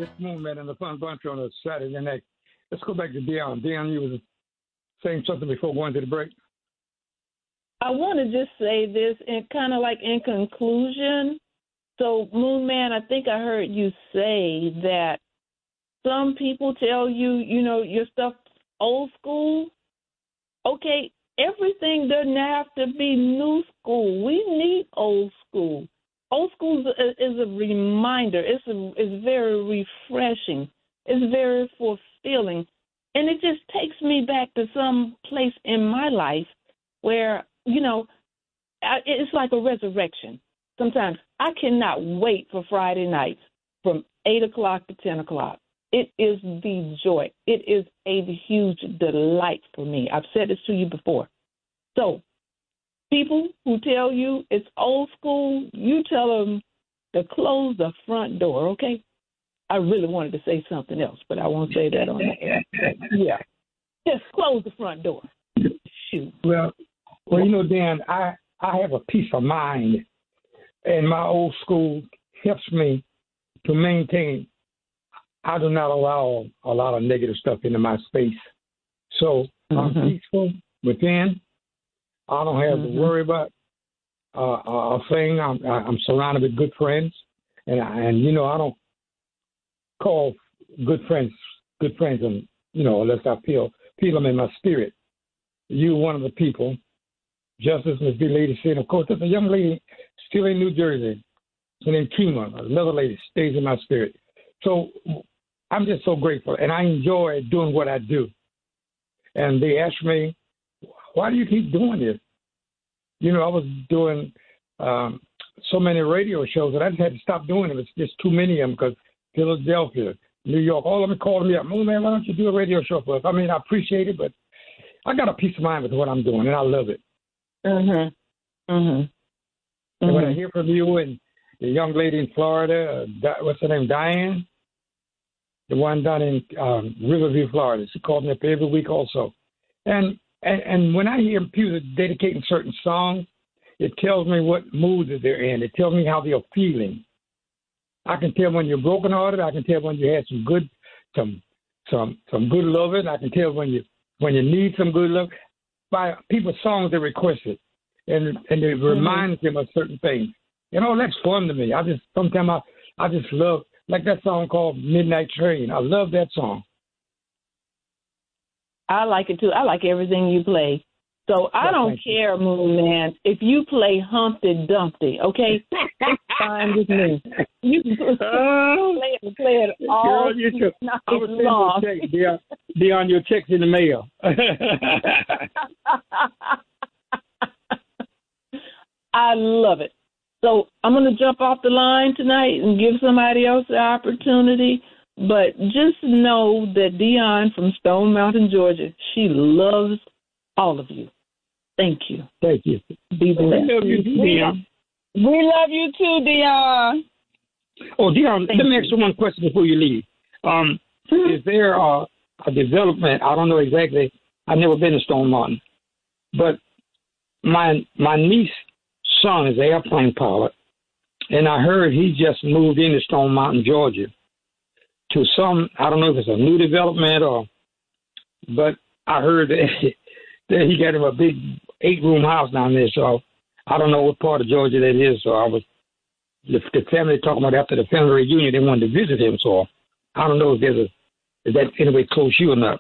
This movement and the fun bunch on a Saturday night. Let's go back to Dion. Dion, you was saying something before going to the break. I want to just say this, and kind of like in conclusion. So, Moon Man, I think I heard you say that some people tell you, your stuff old school. Okay, everything doesn't have to be new school. We need old school. Old school is a reminder. It's very refreshing. It's very fulfilling. And it just takes me back to some place in my life where, it's like a resurrection. Sometimes I cannot wait for Friday nights from 8 o'clock to 10 o'clock. It is the joy. It is a huge delight for me. I've said this to you before. So people who tell you it's old school, you tell them to close the front door, okay? I really wanted to say something else, but I won't say that on the air. Yeah. Just close the front door. Shoot. Well, Dan, I have a peace of mind, and my old school helps me to maintain. I do not allow a lot of negative stuff into my space. So I'm peaceful within. I don't have to worry about a thing. I'm surrounded with good friends, and I don't call good friends, and unless I feel them in my spirit. You one of the people. Justice, Ms. B. Lady said, of course, there's a young lady still in New Jersey. Her name Kima, another lady, stays in my spirit. So I'm just so grateful, and I enjoy doing what I do. And they asked me, why do you keep doing this? I was doing so many radio shows that I just had to stop doing them. It's just too many of them because Philadelphia, New York, all of them calling me up, Moon Man, why don't you do a radio show for us? I mean, I appreciate it, but I got a peace of mind with what I'm doing, and I love it. And when I hear from you and the young lady in Florida, what's her name, Diane? The one down in Riverview, Florida. She called me up every week also. And when I hear people dedicating certain songs, it tells me what mood that they're in. It tells me how they're feeling. I can tell when you're brokenhearted. I can tell when you had some good loving. I can tell when you need some good love by people's songs they requested, and it reminds them of certain things. That's fun to me. Sometimes I just love, like that song called Midnight Train. I love that song. I like it too. I like everything you play. So I don't care, Moon Man, if you play Humpty Dumpty, okay? It's fine with me. You can play it all night long. Dion, your check's in the mail. I love it. So I'm going to jump off the line tonight and give somebody else the opportunity. But just know that Dion from Stone Mountain, Georgia, she loves all of you. Thank you. Thank you. Be blessed. We love you, Dion. We love you too, Dion. Oh, Dion, let me ask you one question before you leave. Is there a development? I don't know exactly. I've never been to Stone Mountain. But my niece's son is an airplane pilot, and I heard he just moved into Stone Mountain, Georgia, to I don't know if it's a new development but I heard that he got him a big 8-room house down there, so I don't know what part of Georgia that is. So the family talking about after the family reunion, they wanted to visit him, so I don't know if is that anyway close you or not.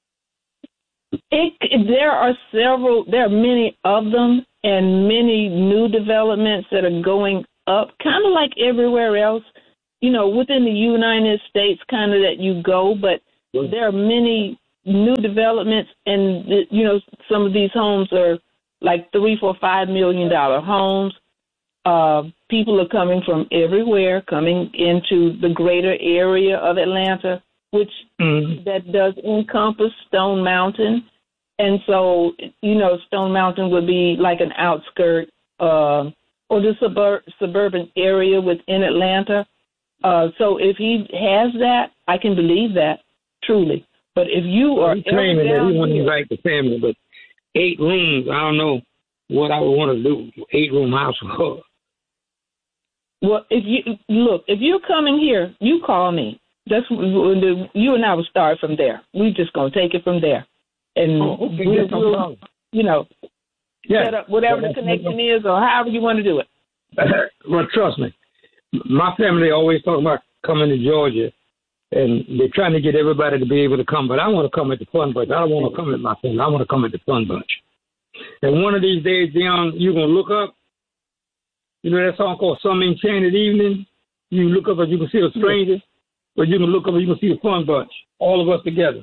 There are many of them, and many new developments that are going up, kind of like everywhere else, within the United States, kind of that you go, but there are many new developments, and, some of these homes are like $3, $4, $5 million homes. People are coming from everywhere, coming into the greater area of Atlanta, which that does encompass Stone Mountain. And so, Stone Mountain would be like an outskirt or the suburban area within Atlanta. So if he has that, I can believe that, truly. But if you are claiming that he wouldn't invite the family, but 8 rooms, I don't know what I would want to do. 8-room house for. Well, if you're coming here, you call me. you and I will start from there. We just gonna take it from there, and we'll set up whatever the connection is, or however you want to do it. Well, trust me, my family always talk about coming to Georgia, and they're trying to get everybody to be able to come. But I want to come at the Fun Bunch. I don't want to come at my family. I want to come at the Fun Bunch. And one of these days, Dion, you're gonna look up. You know that song called "Some Enchanted Evening." You can look up and you can see a stranger, or you can look up and you can see the Fun Bunch, all of us together.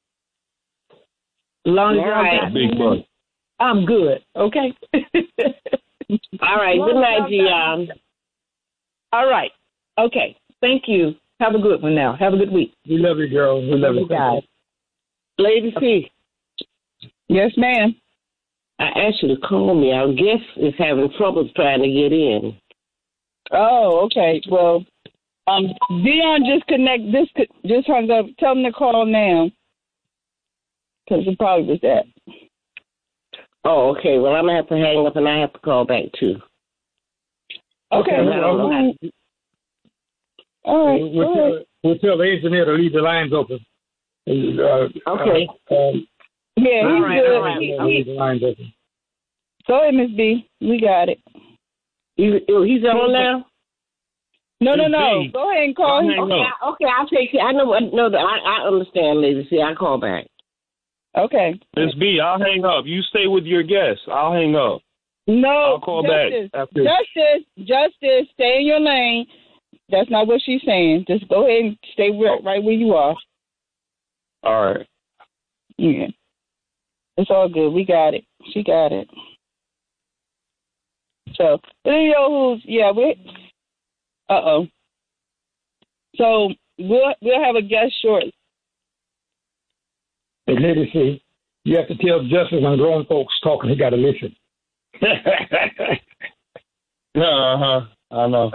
Long as big bunch. I'm good. Okay. All right. Good night, Dion. All right. Okay. Thank you. Have a good one now. Have a good week. We love you, girl. We love you, guys. Lady C. Yes, ma'am. I asked you to call me. Our guest is having trouble trying to get in. Oh, okay. Well, Dion just hung up. Tell him to call now, because it probably was that. Oh, okay. Well, I'm gonna have to hang up, and I have to call back too. Okay. All right. We'll tell the engineer to leave the lines open. Okay. Yeah, all he's right. good. Leave the lines open. Go ahead, Miss B. We got it. He's on now? No. Go ahead and call him. Okay, I'll take it. I know. I understand, lady. See, I'll call back. Okay. Miss B, I'll hang up. You stay with your guest. I'll hang up. No. I'll call back after. Justice, stay in your lane. That's not what she's saying. Just go ahead and stay right where you are. All right. Yeah. It's all good. We got it. She got it. So, So we'll have a guest shortly. Hey, lady, see, you have to tell Justice when grown folks talking, he got to listen. I know.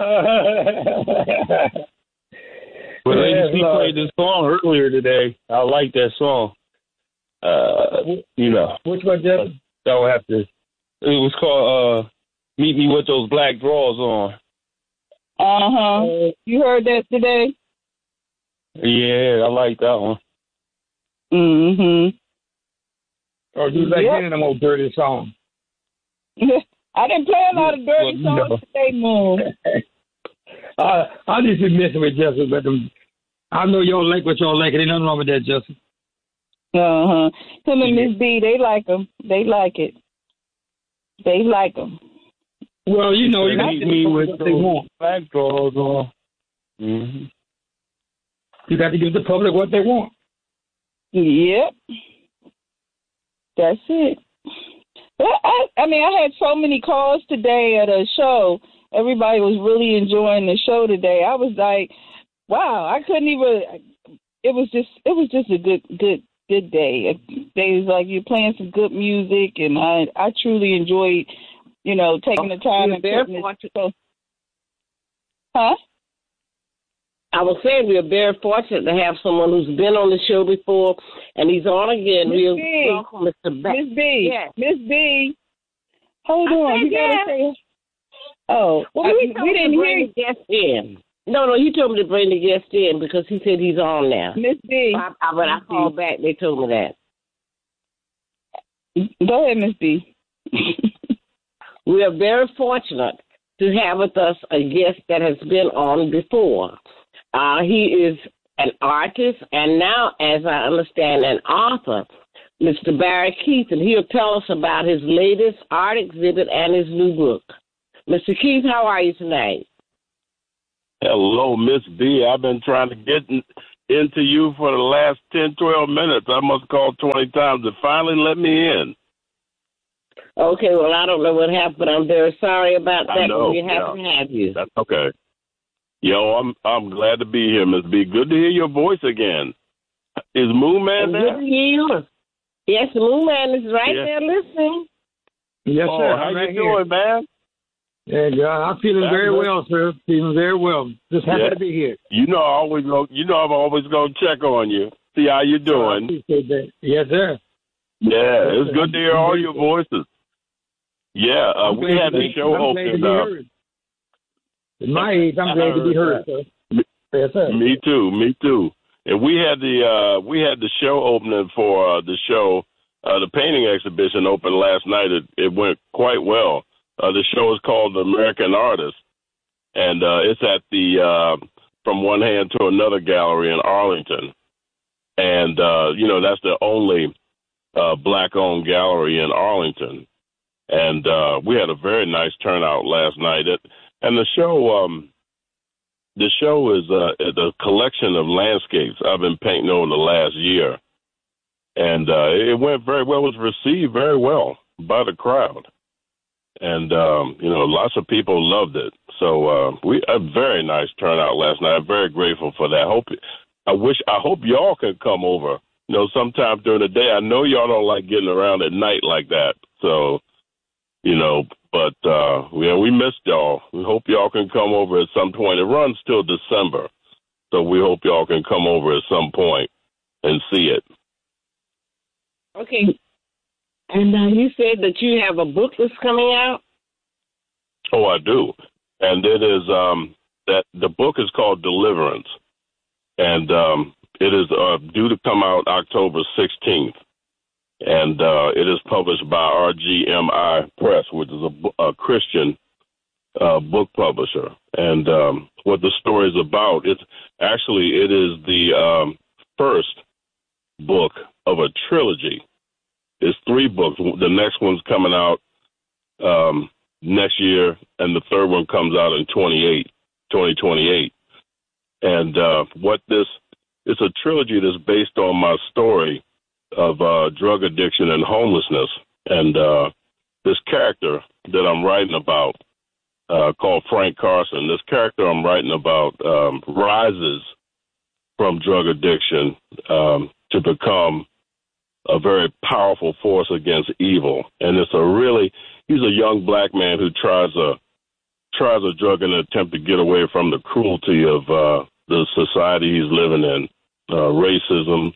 But Lady C played this song earlier today. I like that song. Which one, Justice? I would have to. It was called "Meet Me with Those Black Drawers On." You heard that today? Yeah, I like that one. Or you like any of them old dirty songs? I didn't play a lot of dirty songs today, Moon. I just be messing with Justice, but I know y'all like what y'all like. Ain't nothing wrong with that, Justice. Him and Miss B, they like them. They like it. They like them. Well, you know, you meet me with those black drawers on. You got to give the public what they want. Yep. That's it. But I had so many calls today at a show. Everybody was really enjoying the show today. I was like, wow, I couldn't even. It was just a good day. They was like, you're playing some good music, and I truly enjoyed, taking the time and putting it. Huh? I was saying we are very fortunate to have someone who's been on the show before, and he's on again. We'll welcome Mr. Miss B. Yes. Miss B. Hold on. You gotta say. Oh, we didn't bring the guest in. No, you told me to bring the guest in because he said he's on now. Miss B. When I called back, they told me that. Go ahead, Miss B. We are very fortunate to have with us a guest that has been on before. He is an artist and now, as I understand, an author, Mr. Barry Keith, and he'll tell us about his latest art exhibit and his new book. Mr. Keith, how are you tonight? Hello, Miss B. I've been trying to get into you for the last 10, 12 minutes. I must call 20 times to finally let me in. Okay, well, I don't know what happened, but I'm very sorry about that. I know, We're happy to have you. That's okay. I'm glad to be here, Miss B. Good to hear your voice again. Is Moon Man there? Good to hear you. Yes, the Moon Man is right there listening. Yes, sir. How you doing, man? Yeah, I'm feeling very well, sir. Feeling very well. Just happy to be here. I'm always going to check on you, see how you're doing. I appreciate that. Yes, sir. Yeah, it's good to hear all your voices. Yeah, we had the show hosted. At my age, I'm glad to be heard, sir. Yes, sir. Me too. And we had the show opening for the show. The painting exhibition opened last night. It went quite well. The show is called The American Artist, and it's at the From One Hand to Another gallery in Arlington. And, that's the only black-owned gallery in Arlington. And we had a very nice turnout last night. And the show is a collection of landscapes I've been painting over the last year. And it went very well. It was received very well by the crowd. And, lots of people loved it. So a very nice turnout last night. I'm very grateful for that. I hope y'all can come over, sometime during the day. I know y'all don't like getting around at night like that. So, but we missed y'all. We hope y'all can come over at some point. It runs till December. So we hope y'all can come over at some point and see it. Okay. And you said that you have a book that's coming out? Oh, I do. And it is that the book is called Deliverance. And it is due to come out October 16th. And it is published by RGMI Press, which is a Christian book publisher. And what the story is about, it is the first book of a trilogy. It's 3 books. The next one's coming out next year, and the third one comes out in 2028. And it's a trilogy that's based on my story of drug addiction and homelessness. And this character that I'm writing about, called Frank Carson, this character I'm writing about rises from drug addiction to become a very powerful force against evil. And he's a young black man who tries a drug in an attempt to get away from the cruelty of the society he's living in, racism,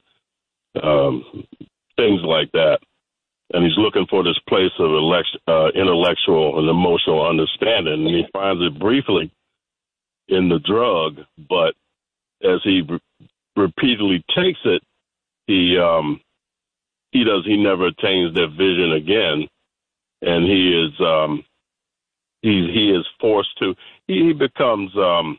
things like that. And he's looking for this place of intellectual and emotional understanding, and he finds it briefly in the drug, but as he repeatedly takes it, he never attains that vision again, and he is forced to. He becomes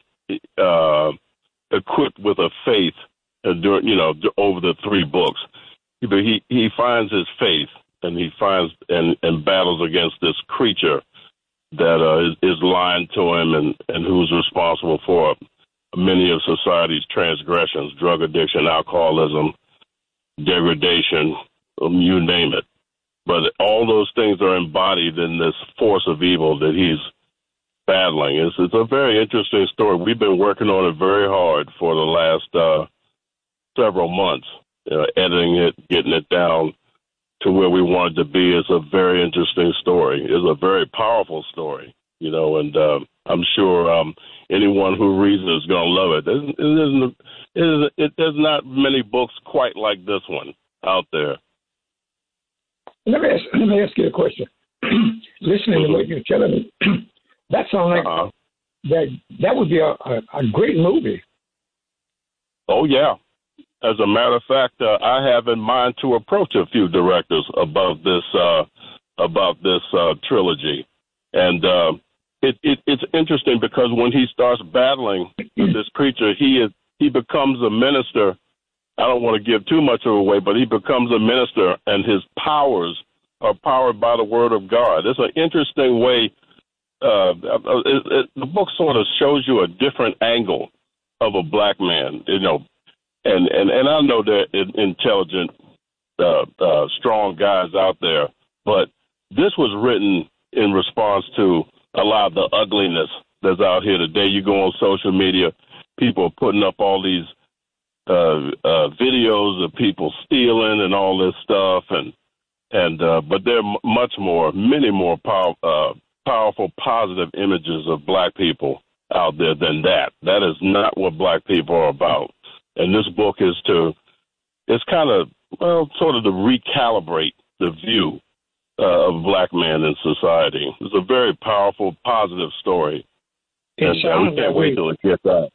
equipped with a faith over the 3 books. He finds his faith, and he finds and battles against this creature that is lying to him and who's responsible for many of society's transgressions: drug addiction, alcoholism, degradation, you name it. But all those things are embodied in this force of evil that he's battling. It's a very interesting story. We've been working on it very hard for the last several months, editing it, getting it down to where we want it to be. It's a very interesting story. It's a very powerful story, and I'm sure anyone who reads it is going to love it. There's not many books quite like this one out there. Let me ask you a question. Listening to what you're telling me, that sounds like that would be a great movie. Oh, yeah. As a matter of fact, I have in mind to approach a few directors about this trilogy. And it's interesting because when he starts battling this creature, he becomes a minister. I don't want to give too much of away, but he becomes a minister, and his powers are powered by the word of God. It's an interesting way. The book sort of shows you a different angle of a black man, and I know there are intelligent, strong guys out there, but this was written in response to a lot of the ugliness that's out here today. You go on social media, people are putting up all these videos of people stealing and all this stuff, but there are many more powerful, positive images of black people out there than that. That is not what black people are about. And this book is it's kind of, sort of to recalibrate the view of black man in society. It's a very powerful, positive story. And we can't wait till it gets out.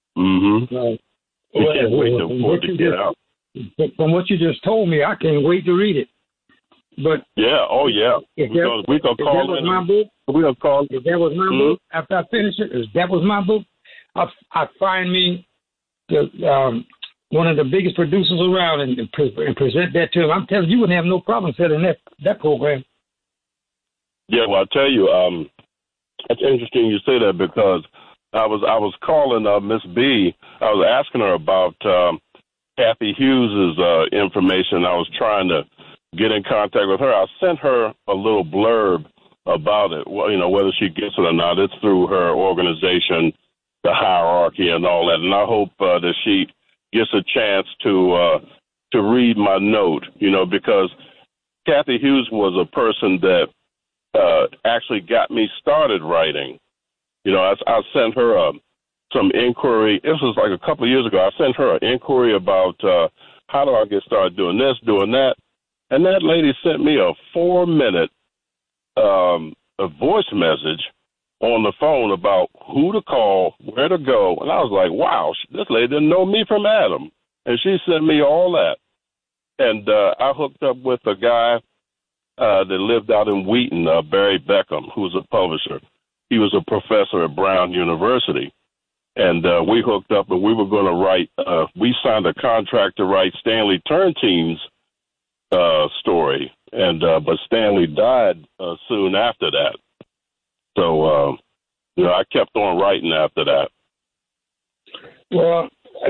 Mm-hmm. You can't wait for it to get out. From what you just told me, I can't wait to read it. But yeah, oh yeah, because we can call it my book. We'll call if that was my book. After I finish it, if that was my book, I find me one of the biggest producers around and present that to him. I'm telling you, you wouldn't have no problem selling that program. Yeah, well, I'll tell you, it's interesting you say that because I was calling Miss B. I was asking her about Cathy Hughes' information. I was trying to get in contact with her. I sent her a little blurb about it. Well, whether she gets it or not, it's through her organization, the hierarchy, and all that. And I hope that she gets a chance to read my note. Because Cathy Hughes was a person that actually got me started writing. I sent her some inquiry. This was like a couple of years ago. I sent her an inquiry about how do I get started doing this, doing that. And that lady sent me a 4-minute a voice message on the phone about who to call, where to go. And I was like, wow, this lady didn't know me from Adam. And she sent me all that. And I hooked up with a guy that lived out in Wheaton, Barry Beckham, who was a publisher. He was a professor at Brown University. And we hooked up, and we were going to write, we signed a contract to write Stanley Turntine's story. And but Stanley died soon after that. So, I kept on writing after that. Well,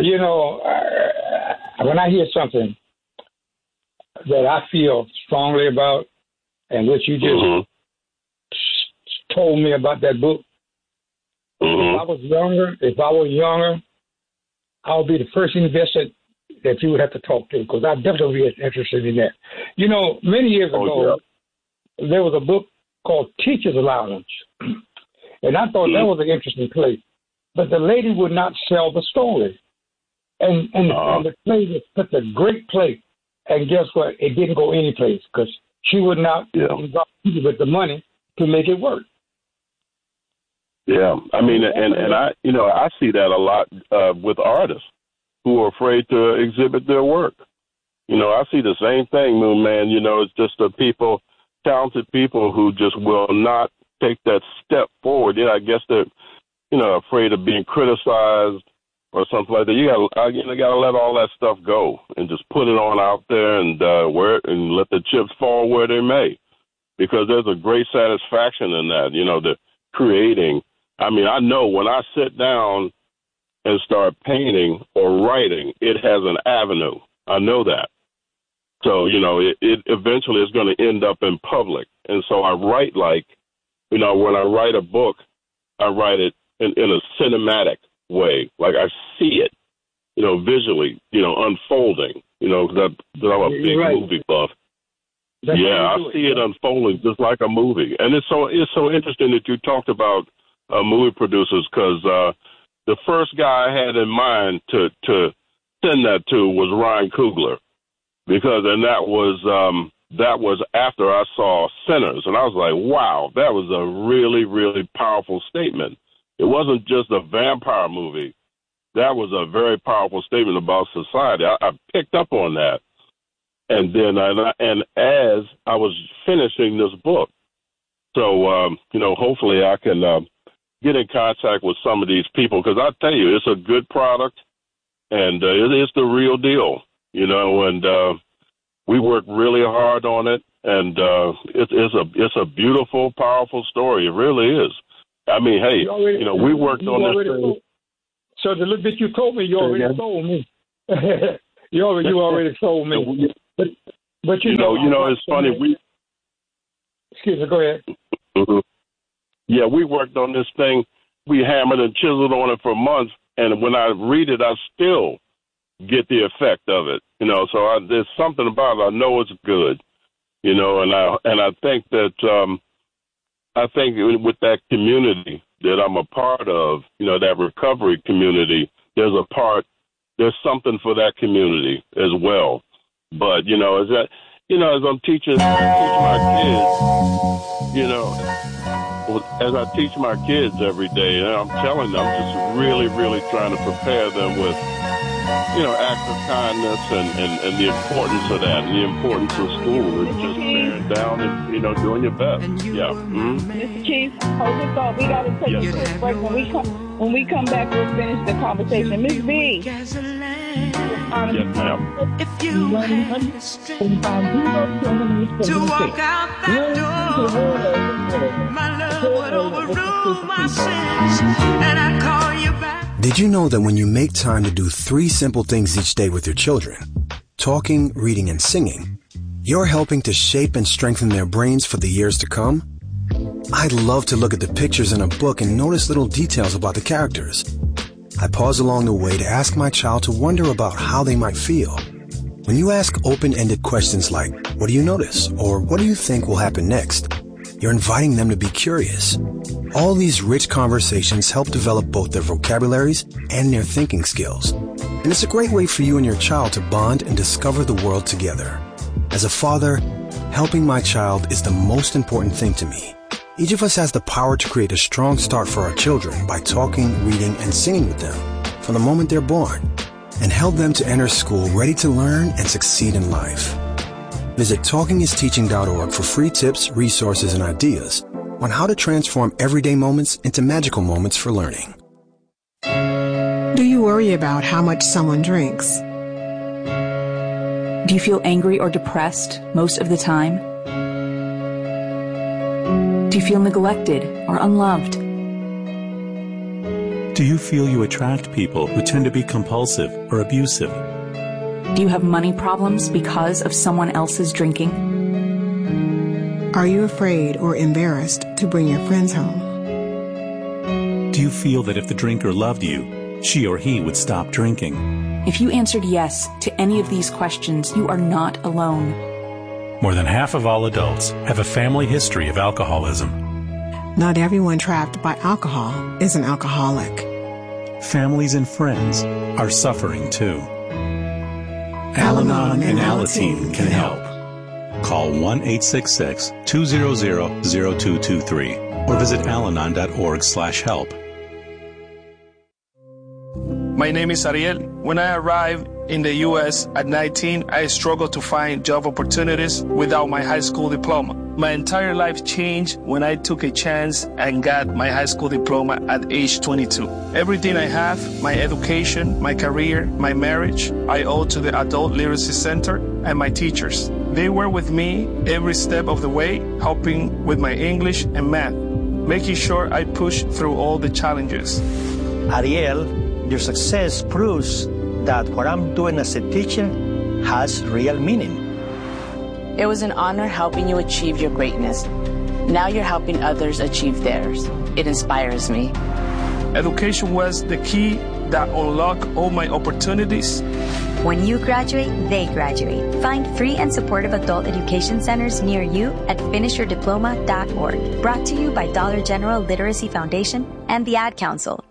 when I hear something that I feel strongly about, and what you just told me about that book, if I was younger, I'll be the first investor that you would have to talk to, because I'd definitely be interested in that. Many years ago, there was a book called Teacher's Lounge, and I thought that was an interesting place. But the lady would not sell the story, and the play was such a great play. And guess what? It didn't go anyplace because she would not involve people with the money to make it work. Yeah, I mean, and I see that a lot with artists who are afraid to exhibit their work. I see the same thing, Moon Man. It's just the people, talented people who just will not take that step forward. I guess they're, afraid of being criticized or something like that. You gotta let all that stuff go and just put it on out there and and let the chips fall where they may, because there's a great satisfaction in that. The creating. I mean, I know when I sit down and start painting or writing, it has an avenue. I know that. So, it eventually is going to end up in public. And so I write when I write a book, I write it in a cinematic way. Like I see it, visually, unfolding, because I'm a big movie buff. I see it unfolding just like a movie. And it's so interesting that you talked about movie producers, because the first guy I had in mind to send that to was Ryan Coogler, and that was after I saw Sinners, and I was like, wow, that was a really, really powerful statement. It wasn't just a vampire movie. That was a very powerful statement about society. I picked up on that. And then, and as I was finishing this book, so, hopefully I can get in contact with some of these people, because I tell you, it's a good product, and it is the real deal, and we worked really hard on it, and it's a beautiful, powerful story. It really is. I mean, hey, we worked on this thing. So the little bit you told me, you already sold me. you already sold me. But it's funny. Excuse me, go ahead. Mm-hmm. Yeah, we worked on this thing. We hammered and chiseled on it for months, and when I read it, I still get the effect of it. So there's something about it. I know it's good. And I think that with that community that I'm a part of, that recovery community, there's something for that community as well. But as I'm teaching my kids, as I teach my kids every day, and I'm telling them, I'm just really, really trying to prepare them with, acts of kindness and the importance of that, and the importance of school, and just bearing down and, doing your best. Yeah. Mr. Keith, hold the thought. We got to take a quick break. When we come back, we'll finish the conversation. Miss B. Yes, ma'am. If you had the strength to walk out that door, my love would overrule my sins, and I'd call you back. Did you know that when you make time to do 3 simple things each day with your children, talking, reading, and singing, you're helping to shape and strengthen their brains for the years to come? I love to look at the pictures in a book and notice little details about the characters. I pause along the way to ask my child to wonder about how they might feel. When you ask open-ended questions like, what do you notice? Or what do you think will happen next? You're inviting them to be curious. All these rich conversations help develop both their vocabularies and their thinking skills. And it's a great way for you and your child to bond and discover the world together. As a father, helping my child is the most important thing to me. Each of us has the power to create a strong start for our children by talking, reading, and singing with them from the moment they're born, and help them to enter school ready to learn and succeed in life. Visit TalkingIsTeaching.org for free tips, resources, and ideas on how to transform everyday moments into magical moments for learning. Do you worry about how much someone drinks? Do you feel angry or depressed most of the time? Do you feel neglected or unloved? Do you feel you attract people who tend to be compulsive or abusive? Do you have money problems because of someone else's drinking? Are you afraid or embarrassed to bring your friends home? Do you feel that if the drinker loved you, she or he would stop drinking? If you answered yes to any of these questions, you are not alone. More than half of all adults have a family history of alcoholism. Not everyone trapped by alcohol is an alcoholic. Families and friends are suffering too. Al-Anon and Alateen can help. Call 1-866-200-0223 or visit alanon.org/help. My name is Ariel. When I arrived in the U.S. at 19, I struggled to find job opportunities without my high school diploma. My entire life changed when I took a chance and got my high school diploma at age 22. Everything I have, my education, my career, my marriage, I owe to the Adult Literacy Center and my teachers. They were with me every step of the way, helping with my English and math, making sure I pushed through all the challenges. Ariel, your success proves that what I'm doing as a teacher has real meaning. It was an honor helping you achieve your greatness. Now you're helping others achieve theirs. It inspires me. Education was the key that unlocked all my opportunities. When you graduate, they graduate. Find free and supportive adult education centers near you at finishyourdiploma.org. Brought to you by Dollar General Literacy Foundation and the Ad Council.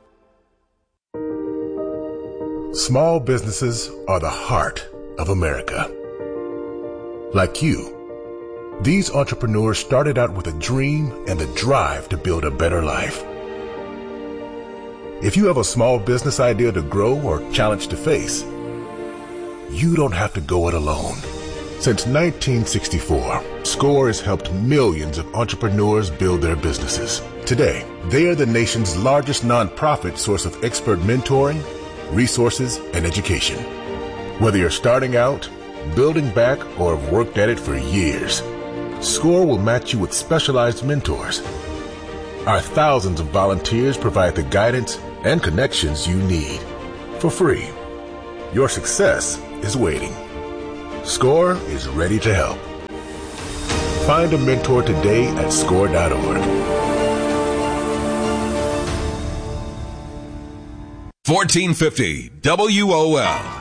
Small businesses are the heart of America. Like you, these entrepreneurs started out with a dream and the drive to build a better life. If you have a small business idea to grow or challenge to face, you don't have to go it alone. Since 1964, SCORE has helped millions of entrepreneurs build their businesses. Today, they are the nation's largest nonprofit source of expert mentoring, resources, and education. Whether you're starting out, building back, or have worked at it for years, SCORE will match you with specialized mentors. Our thousands of volunteers provide the guidance and connections you need for free. Your success is waiting. SCORE is ready to help. Find a mentor today at SCORE.org. 1450 WOL.